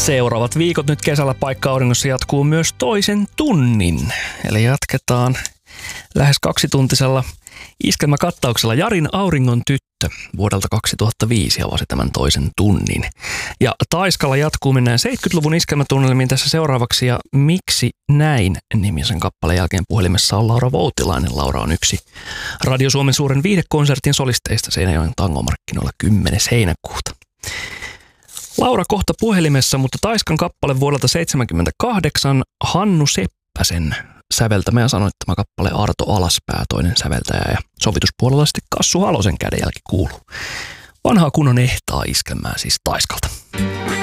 Seuraavat viikot nyt kesällä paikka-auringossa jatkuu myös toisen tunnin. Eli jatketaan lähes 2-tuntisella iskelmäkattauksella. Jarin Auringon tyttö vuodelta 2005 avasi tämän toisen tunnin. Ja Taiskalla jatkuu, mennään 70-luvun iskelmätunnelmiin tässä seuraavaksi. Ja Miksi näin -nimisen kappaleen jälkeen puhelimessa on Laura Voutilainen. Laura on yksi Radio Suomen suuren viihdekonsertin solisteista Seinäjoen tangomarkkinoilla 10. heinäkuuta. Laura kohta puhelimessa, mutta Taiskan kappale vuodelta 1978, Hannu Seppäsen säveltämä ja sanoittama kappale Arto Alaspää, toinen säveltäjä, ja sovituspuolella sitten Kassu Halosen kädenjälki kuuluu. Vanhaa kunnon ehtaa iskelmää siis Taiskalta.